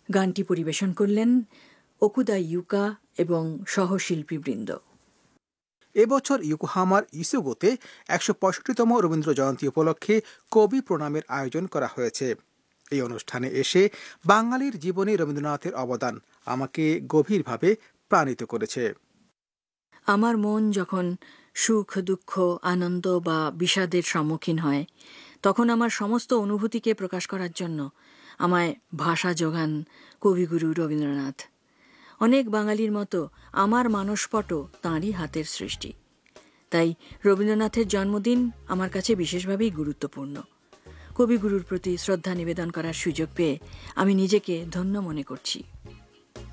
গানটি পরিবেশন করলেন ওকুদা ইউকা এবং সহশিল্পীবৃন্দ। এবছর ইয়োকোহামার ইসুগোতে ১৬৫তম রবীন্দ্র জয়ন্তী উপলক্ষে কবি প্রণামের আয়োজন করা হয়েছে। এই অনুষ্ঠানে এসে বাঙালির জীবনে রবীন্দ্রনাথের অবদান আমাকে গভীরভাবে প্রাণিত করেছে। আমার মন যখন সুখ, দুঃখ, আনন্দ বা বিষাদের সম্মুখীন হয়, তখন আমার সমস্ত অনুভূতিকে প্রকাশ করার জন্য আমায় ভাষা যোগান কবিগুরু রবীন্দ্রনাথ। অনেক বাঙালির মতো আমার মানসপটও তাঁরই হাতের সৃষ্টি। তাই রবীন্দ্রনাথের জন্মদিন আমার কাছে বিশেষভাবেই গুরুত্বপূর্ণ। কবিগুরুর প্রতি শ্রদ্ধা নিবেদন করার সুযোগ পেয়ে আমি নিজেকে ধন্য মনে করছি।